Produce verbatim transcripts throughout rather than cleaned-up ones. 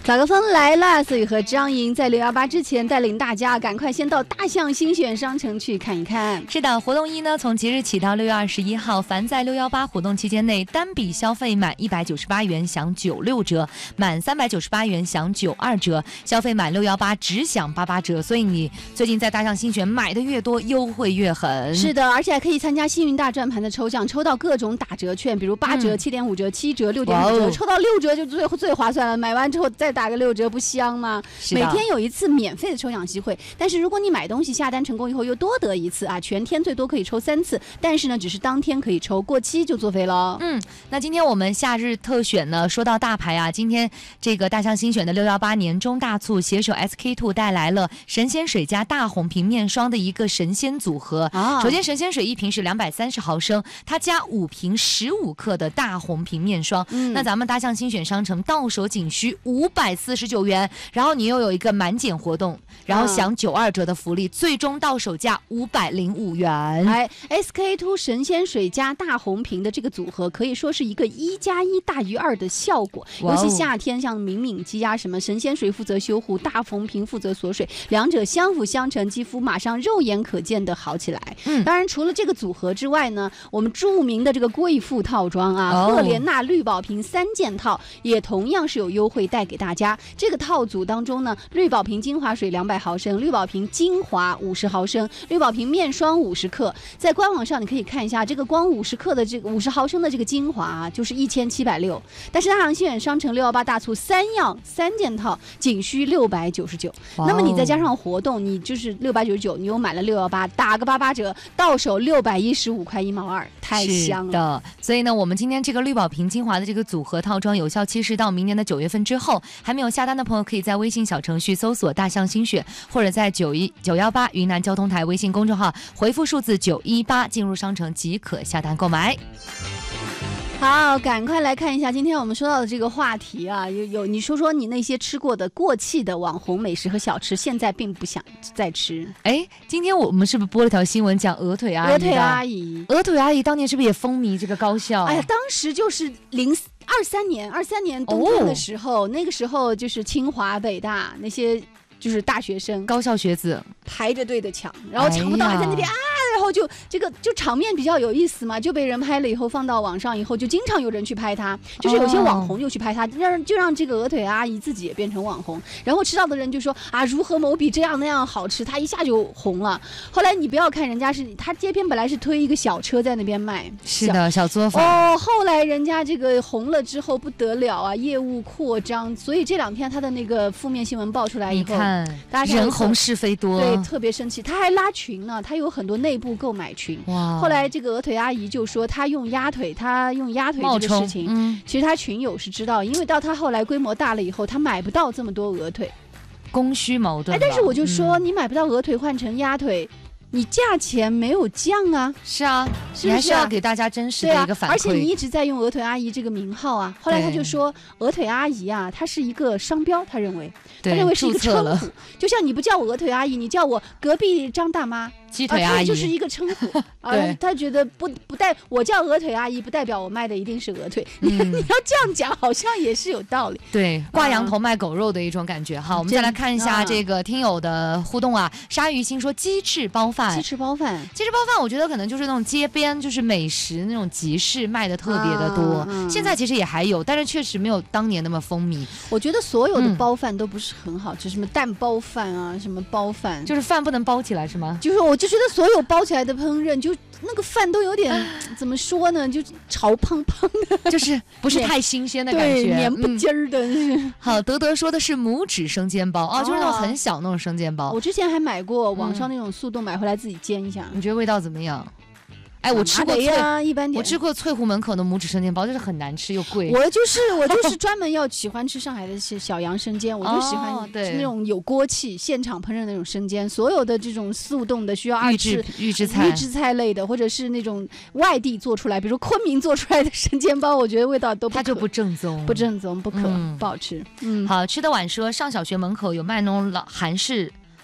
早高峰来了，所以和张莹在六幺八之前带领大家赶快先到大象新选商城去看一看。 是的，活动一呢，从即日起到六月二十一号，凡在六幺八活动期间内单笔消费满一百九十八元享九六折，满三百九十八元享九二折，消费满六幺八只享八八折。所以你最近在大象新选买的越多，优惠越狠。 是的，而且还可以参加幸运大转盘的抽奖，抽到各种打折券，比如八折、七点五折、七折、六点五折，抽到六折就最最划算了。买完之后再打个六折，不香吗？每天有一次免费的抽奖机会，但是如果你买东西下单成功以后又多得一次啊，全天最多可以抽三次，但是呢，只是当天可以抽，过期就作废了。 嗯，那今天我们夏日特选呢，说到大牌啊，今天这个大象新选的六幺八年中大促，携手 S K two 带来了神仙水加大红瓶面霜的一个神仙组合。啊、首先神仙水一瓶是两百三十毫升，它加五瓶十五克的大红瓶面霜。嗯，那咱们大象新选商城到手仅需五百四十九元，然后你又有一个满减活动，然后享九二折的福利，最终到手价五百零五元。 哎 ，S K two 神仙水加大红瓶的这个组合可以说是一个一加一大于二的效果。尤其夏天，像敏敏肌啊，什么神仙水负责修护，大红瓶负责锁水，两者相辅相成，肌肤马上肉眼可见的好起来。嗯，当然除了这个组合之外呢，我们著名的这个贵妇套装啊，赫莲娜绿宝瓶三件套也同样是有优惠带给大家。这个套组当中呢，绿宝瓶精华水两百毫升，绿宝瓶精华五十毫升，绿宝瓶面霜五十克。在官网上你可以看一下，这个光五十克的这个五十毫升的这个精华啊，就是一千七百六，但是大象新选商城六幺八大促三样三件套仅需六百九十九。那么你再加上活动，你就是六百九十九，你又买了六幺八，打个八八折，到手六百一十五块一毛二，太香了。 是的，所以呢，我们今天这个绿宝瓶精华的这个组合套装有效期是到明年的九月份之后，还没有下单的朋友可以在微信小程序搜索大象新选，或者在九一九幺八云南交通台微信公众号回复数字九一八进入商城即可下单购买。 好，赶快来看一下今天我们说到的这个话题啊，有有你说说你那些吃过的过气的网红美食和小吃，现在并不想再吃。 哎，今天我们是不是播了条新闻讲鹅腿阿姨？ 鹅腿阿姨， 鹅腿阿姨当年是不是也风靡这个高校？ 哎呀，当时就是零二三年，二三年冬天的时候，哦、那个时候就是清华、北大那些就是大学生、 高校学子排着队的抢，然后抢不到还在那边、哎、啊。然后就这个就场面比较有意思嘛，就被人拍了以后放到网上以后，就经常有人去拍他，就是有些网红就去拍他，让就让这个鹅腿阿姨自己也变成网红，然后吃到的人就说啊，如何某比这样那样好吃，他一下就红了。后来你不要看人家是他街边本来是推一个小车在那边卖， 是的，小作坊哦，后来人家这个红了之后不得了啊，业务扩张，所以这两天他的那个负面新闻爆出来以后， 你看大家人红是非多， 对，特别生气，他还拉群呢，他有很多内部购买群。哇！后来这个鹅腿阿姨就说，她用鸭腿，她用鸭腿这个事情，嗯、其实她群友是知道，因为到她后来规模大了以后，她买不到这么多鹅腿， 供需矛盾。 哎，但是我就说，嗯、你买不到鹅腿换成鸭腿。你价钱没有降啊， 是啊，是不是啊？你还是要给大家真实的一个反馈。 而且你一直在用鹅腿阿姨这个名号啊，后来他就说鹅腿阿姨啊，它是一个商标，他认为，他认为是一个称呼，就像你不叫我鹅腿阿姨，你叫我隔壁张大妈。 鸡腿阿姨、 啊、就是一个称呼啊，他觉得不不代我叫鹅腿阿姨，不代表我卖的一定是鹅腿。嗯、你要这样讲，好像也是有道理。 对，挂羊头卖狗肉的一种感觉哈。我们再来看一下这个听友的互动啊。鲨鱼星说鸡翅包饭， 鸡翅包饭， 鸡翅包饭，我觉得可能就是那种街边就是美食那种集市卖的特别的多。啊嗯、现在其实也还有，但是确实没有当年那么风靡。 我觉得所有的包饭都不是很好吃，嗯、什么蛋包饭啊，什么包饭， 就是饭不能包起来是吗？ 就是我。就觉得所有包起来的烹饪，就那个饭都有点怎么说呢？就潮胖胖的， 就是不是太新鲜的感觉， 对，黏不筋儿的。 嗯、好，德德说的是拇指生煎包啊、哦，就是那种很小那种生煎包。 我之前还买过网上那种速冻，买回来自己煎一下。 你觉得味道怎么样？哎，我吃过脆， 啊、一般点。 我吃过翠湖门口的拇指生煎包，就是很难吃又贵。 我就是我就是专门要喜欢吃上海的小杨生煎，我就喜欢吃那种有锅气、现场烹饪的那种生煎。所有的这种速冻的需要二次预制菜、 预制菜类的，或者是那种外地做出来，比如说昆明做出来的生煎包，我觉得味道都不它就不正宗， 不正宗，不可、嗯、不好吃。嗯， 好吃的晚说上小学门口有卖那种老韩式。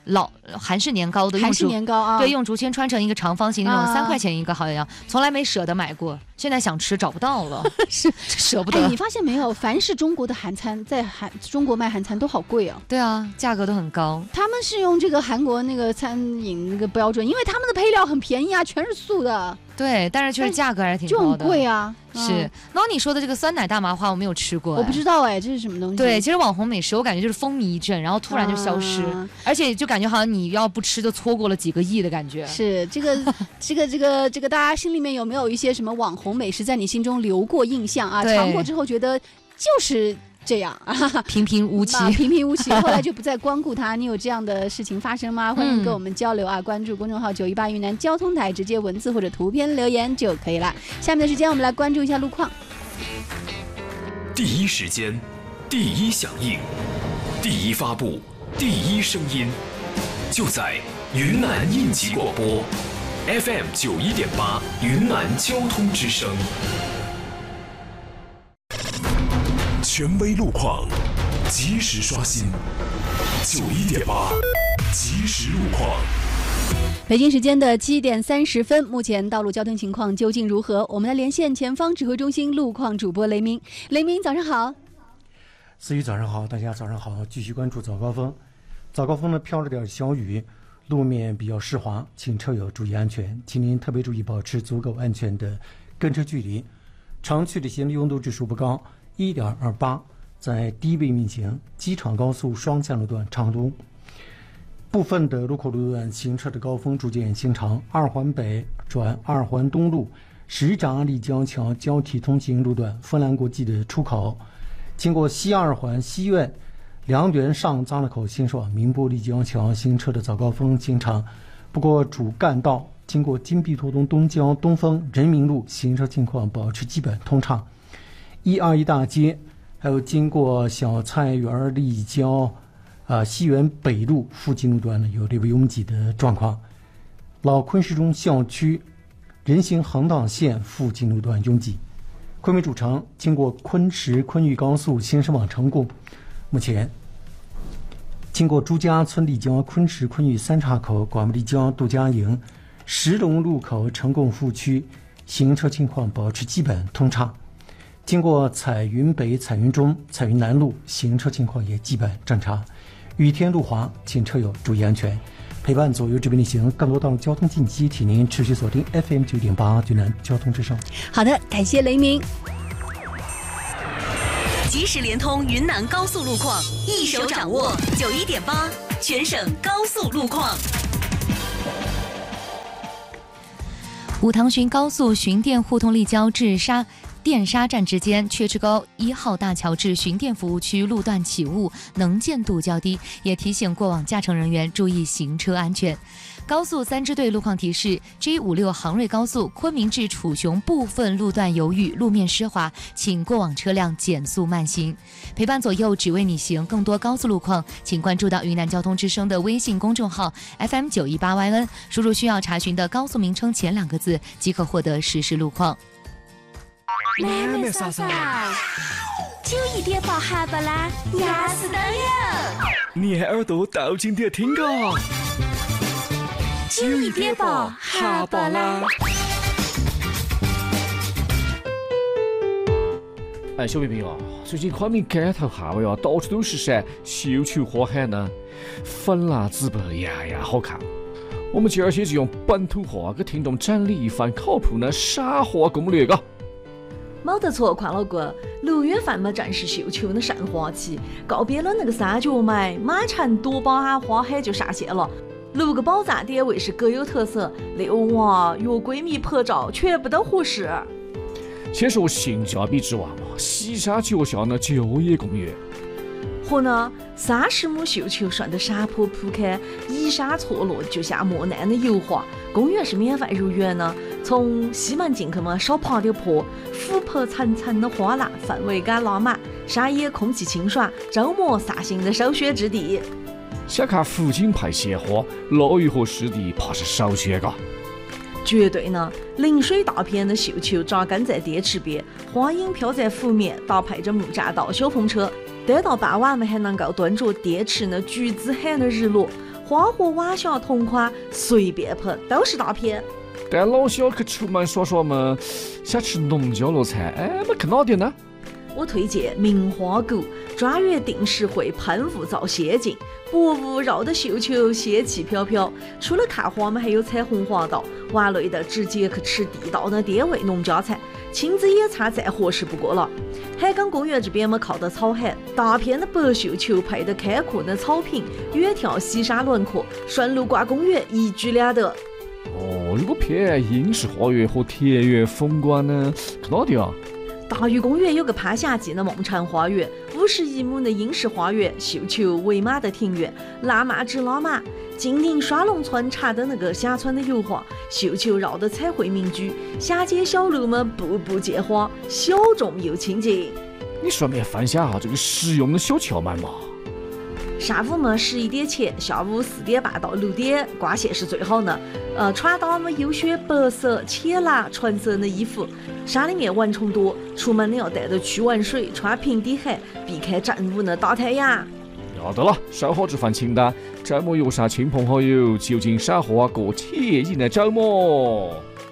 老韩式年糕的， 韩式年糕啊， 对，用竹签穿成一个长方形那种， 啊三块钱一个好像，从来没舍得买过，现在想吃找不到了， 是舍不得。 哎，你发现没有？凡是中国的韩餐，在韩中国卖韩餐都好贵啊。 对啊，价格都很高。 他们是用这个韩国那个餐饮那个标准，因为他们的配料很便宜啊，全是素的。 对，但是确实价格还是挺就高的， 很贵啊。 是，然后你说的这个酸奶大麻花我没有吃过， 我不知道哎，这是什么东西？ 对，其实网红美食我感觉就是风靡一阵，然后突然就消失， 啊、 而且就感觉好像你要不吃就错过了几个亿的感觉。 是这个这个这个这个，大家心里面有没有一些什么网红美食在你心中留过印象啊？尝过之后觉得就是这样啊， 平平无奇， 平平无奇，后来就不再光顾它。你有这样的事情发生吗？欢迎跟我们交流啊！关注公众号九一八云南交通台，直接文字或者图片留言就可以了。下面的时间我们来关注一下路况。 第一时间，第一响应，第一发布，第一声音，就在云南应急广播 F M 九一点八云南交通之声。权威路况，及时刷新。九一点八，及时路况。 北京时间的七点三十分，目前道路交通情况究竟如何？我们来连线前方指挥中心路况主播雷鸣。雷鸣，早上好。 思雨，早上好，大家早上好。继续关注早高峰。早高峰呢，飘着点小雨，路面比较湿滑，请车友注意安全，请您特别注意保持足够安全的跟车距离。长距离行的拥堵指数不高。一点二八，在低位运行，机场高速双向路段畅通，部分的路口路段行车的高峰逐渐形成。二环北转二环东路石闸立交桥交替通行路段，芬兰国际的出口，经过西二环西苑梁园上匝路口行驶往明波立交桥行车的早高峰形成。不过主干道经过金碧拓东东郊东风人民路行车情况保持基本通畅。一二一大街，还有经过小菜园立交，啊、呃、西园北路附近路段呢有略微拥挤的状况。老昆石中校区人行横道线附近路段拥挤。昆明主城经过昆石昆玉高速行驶往成贡，目前经过朱家村立交昆石昆玉三岔口广木立交杜家营石龙路口成贡副区行车情况保持基本通畅。经过彩云北、彩云中、彩云南路，行车情况也基本正常。雨天路滑，请车友注意安全。陪伴左右这边旅行，更多道路交通信息，请您持续锁定 F M 九点八云南交通之声。 好的，感谢雷鸣。 即时联通云南高速路况，一手掌握九一点八全省高速路况。 武塘浔高速浔店互通立交至沙电沙站之间，雀池沟一号大桥至浔店服务区路段起雾，能见度较低，也提醒过往驾乘人员注意行车安全。高速三支队路况提示 ：G 五六杭瑞高速昆明至楚雄部分路段有雨，路面湿滑，请过往车辆减速慢行。陪伴左右，只为你行。更多高速路况，请关注到云南交通之声的微信公众号 F M 九一八 Y N， 输入需要查询的高速名称前两个字，即可获得实时路况。 妹妹嫂嫂，九一点八哈巴拉压死的哟！ 你耳朵倒进点听歌。 九一点八哈巴拉。 哎，小朋友啊，最近昆明街头巷尾啊，到处都是噻，绣球花海呢，粉蓝紫白，呀呀好看。我们今儿些就用本土话给听众整理一番靠谱的沙话攻略嘎。 冇得错，邝老哥，六月份嘛正是绣球的盛花期，告别了那个三角麦，马上多宝安花海就上线了。六个宝藏点位是各有特色，遛娃、约闺蜜拍照全不得忽视。 先说性价比之王嘛，西沙脚下的就业公园。 和呢，三十亩绣球顺着山坡铺开，依山错落，就像莫奈的油画。公园是免费入园的，从西门进去嘛，少爬点坡，琥珀层层的花篮，氛围感拉满，山野空气清爽，周末散心的首选之地。 想看湖景拍鲜花，落雨和湿地怕是首选嘎。 绝对呢，临水大片的绣球扎根在滇池边，花影飘在湖面，搭配着木栈道小风车。待到傍晚，我们还能够端着滇池那橘子海的日落， 花和瓦小同款，随便喷都是大片。 带老小去出门耍耍嘛，想吃农家乐菜，哎，那去哪点呢？ 我推荐名花谷，专园定时会喷雾造仙境，薄雾绕着绣球，仙气飘飘。除了看花嘛，还有彩虹滑道，玩累的直接去吃地道的滇味农家菜，亲子野餐再合适不过了。海港公园这边嘛，靠着草海，大片的白绣球配的开阔的草坪，远眺西沙轮廓，顺路逛公园一举两得。 哦，如果偏英式花园和田园风光呢，去哪里啊？ 大屿公园有个攀峡记的梦禅花园，五十一亩的英式花园，绣球围马的庭院，拉马之拉马，紧邻双龙村查的那个峡村的油画，绣球绕的彩绘民居，峡街小路嘛，步步见花，小众又亲近。 你顺便分享下这个实用的小窍门嘛。 上午嘛十一点前，下午四点半到六点挂线是最好的。呃，穿搭嘛优选白色、浅蓝、纯色的衣服。山里面蚊虫多，出门你要带着驱蚊水，穿平底鞋，避开正午的大太阳。 要得了，收好这份清单，周末约上亲朋好友，就近赏花过惬意的周末。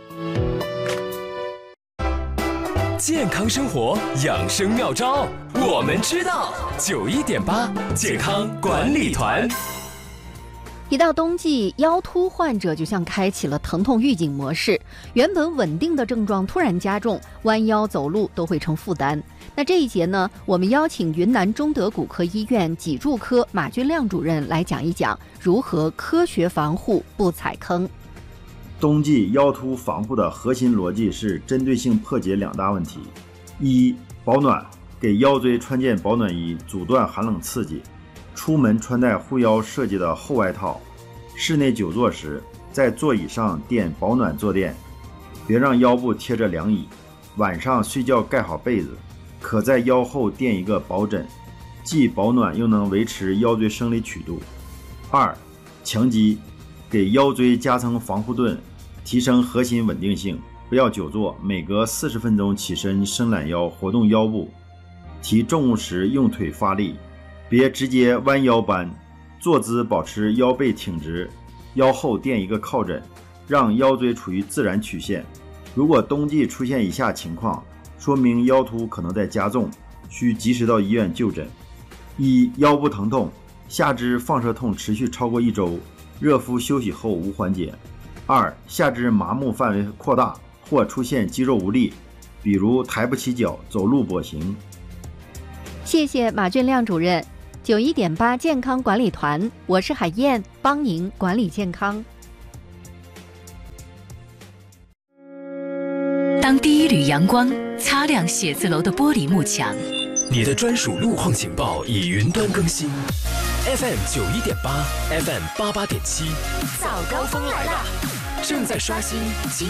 健康生活养生妙招，我们知道。九一点八健康管理团。 一到冬季，腰突患者就像开启了疼痛预警模式，原本稳定的症状突然加重，弯腰走路都会成负担。那这一节呢，我们邀请云南中德骨科医院脊柱科马俊亮主任来讲一讲如何科学防护，不踩坑。 冬季腰突防护的核心逻辑是针对性破解两大问题：一、保暖，给腰椎穿件保暖衣，阻断寒冷刺激；出门穿戴护腰设计的厚外套；室内久坐时，在座椅上垫保暖坐垫，别让腰部贴着凉椅；晚上睡觉盖好被子，可在腰后垫一个保枕，既保暖又能维持腰椎生理曲度。二、强肌，给腰椎加层防护盾，提升核心稳定性，不要久坐，每隔四十分钟起身伸懒腰，活动腰部。提重物时用腿发力，别直接弯腰搬，坐姿保持腰背挺直，腰后垫一个靠枕，让腰椎处于自然曲线。如果冬季出现以下情况，说明腰突可能在加重，需及时到医院就诊。一、腰部疼痛，下肢放射痛持续超过一周，热敷休息后无缓解。二、下肢麻木范围扩大或出现肌肉无力，比如抬不起脚，走路跛行。 谢谢马俊亮主任。九一点八健康管理团，我是海燕，帮您管理健康。 当第一缕阳光擦亮写字楼的玻璃幕墙， 你的专属路况情报已云端更新。F M 九一点八 ，F M 八八点七， 早高峰来了， 正在刷新。